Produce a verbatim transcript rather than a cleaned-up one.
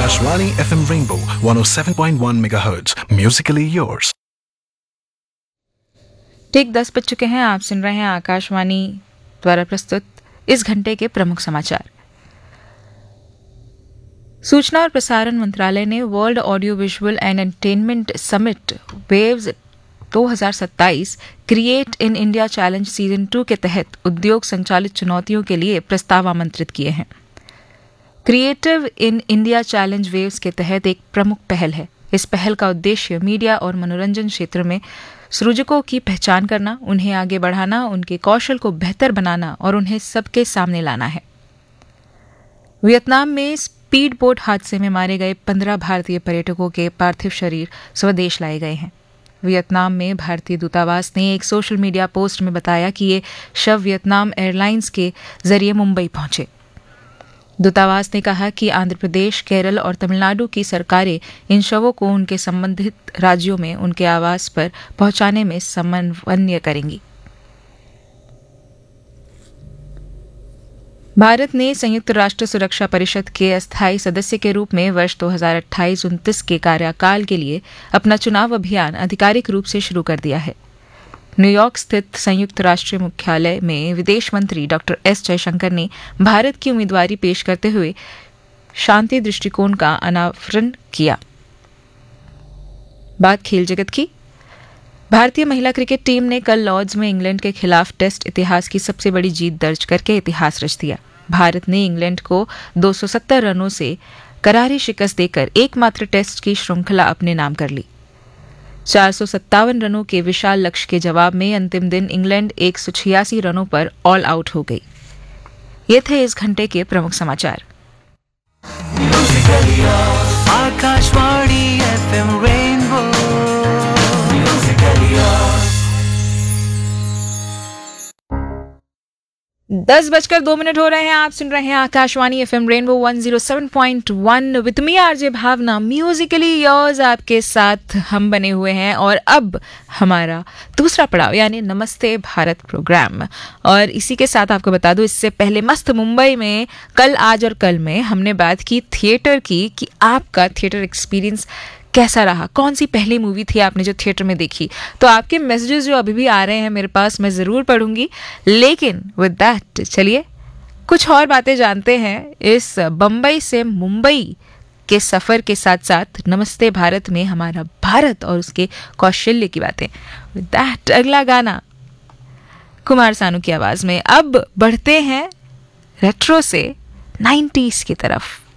Akashvani F M Rainbow one oh seven point one megahertz. Musically yours. ठीक दस बज चुके हैं। आप सुन रहे हैं आकाशवाणी द्वारा प्रस्तुत इस घंटे के प्रमुख समाचार। सूचना और प्रसारण मंत्रालय ने world audio visual and entertainment summit waves दो हज़ार सत्ताईस create in India challenge season two के तहत उद्योग संचालित चुनौतियों के लिए प्रस्ताव आमंत्रित किए हैं। Creative in India challenge waves के तहत एक प्रमुख पहल है। इस पहल का उद्देश्य मीडिया और मनोरंजन क्षेत्र में सृजकों की पहचान करना, उन्हें आगे बढ़ाना, उनके कौशल को बेहतर बनाना और उन्हें सबके सामने लाना है। वियतनाम में स्पीड बोट हादसे में मारे गए पंद्रह भारतीय पर्यटकों के पार्थिव शरीर स्वदेश लाए गए हैं। वियतनाम में भारतीय दूतावास ने एक सोशल मीडिया पोस्ट में बताया कि ये शव वियतनाम एयरलाइंस के जरिए मुंबई पहुंचे। दूतावास ने कहा कि आंध्र प्रदेश, केरल और तमिलनाडु की सरकारें इन शवों को उनके संबंधित राज्यों में उनके आवास पर पहुंचाने में समन्वय करेंगी। भारत ने संयुक्त राष्ट्र सुरक्षा परिषद के अस्थायी सदस्य के रूप में वर्ष दो हज़ार अट्ठाईस उनतीस के कार्यकाल के लिए अपना चुनाव अभियान आधिकारिक रूप से शुरू कर दिया है। न्यूयॉर्क स्थित संयुक्त राष्ट्र मुख्यालय में विदेश मंत्री डॉक्टर एस जयशंकर ने भारत की उम्मीदवारी पेश करते हुए शांति दृष्टिकोण का अनावरण किया। बात खेल जगत की। भारतीय महिला क्रिकेट टीम ने कल लॉर्ड्स में इंग्लैंड के खिलाफ टेस्ट इतिहास की सबसे बड़ी जीत दर्ज करके इतिहास रच दिया। भारत ने इंग्लैंड को दो सौ सत्तर रनों से करारी शिकस्त देकर एकमात्र टेस्ट की श्रृंखला अपने नाम कर ली। चार सौ सत्तावन रनों के विशाल लक्ष्य के जवाब में अंतिम दिन इंग्लैंड एक सौ छियासी रनों पर ऑल आउट हो गई। ये थे इस घंटे के प्रमुख समाचार। आकाशवाणी एफ एम रेनबो दस बजकर दो मिनट हो रहे हैं। आप सुन रहे हैं Akashvani F M rainbow one oh seven point one with me RJ Bhavna. Musically yours आपके साथ हम बने हुए हैं और अब हमारा दूसरा पड़ाव यानी नमस्ते भारत प्रोग्राम। और इसी के साथ आपको बता दूं, इससे पहले मस्त मुंबई में कल, आज और कल में हमने बात की थिएटर की कि आपका थिएटर एक्सपीरियंस कैसा रहा, कौन सी पहली मूवी थी आपने जो थिएटर में देखी। तो आपके मैसेजेस जो अभी भी आ रहे हैं मेरे पास, मैं ज़रूर पढ़ूंगी। लेकिन विद दैट चलिए कुछ और बातें जानते हैं इस बम्बई से मुंबई के सफ़र के साथ साथ नमस्ते भारत में हमारा भारत और उसके कौशल्य की बातें। विद दैट अगला गाना कुमार सानू की आवाज़ में। अब बढ़ते हैं रेट्रो से नाइन्टीज़ की तरफ।